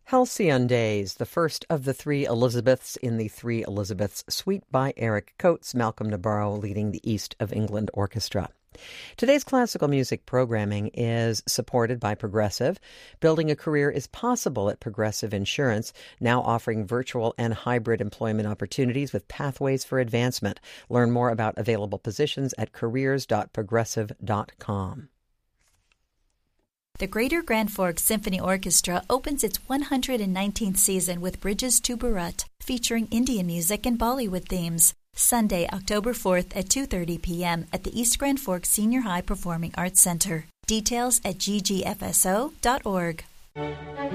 Halcyon Days, the first of the Three Elizabeths in the Three Elizabeths Suite by Eric Coates, Malcolm Nabarro leading the East of England Orchestra. Today's classical music programming is supported by Progressive. Building a career is possible at Progressive Insurance, now offering virtual and hybrid employment opportunities with pathways for advancement. Learn more about available positions at careers.progressive.com. The Greater Grand Forks Symphony Orchestra opens its 119th season with Bridges to Bharat, featuring Indian music and Bollywood themes. Sunday, October 4th at 2:30 p.m. at the East Grand Forks Senior High Performing Arts Center. Details at ggfso.org.